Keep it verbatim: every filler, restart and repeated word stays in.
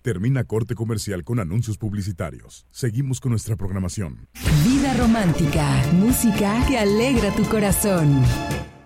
Termina corte comercial con anuncios publicitarios. Seguimos con nuestra programación. Vida romántica, música que alegra tu corazón.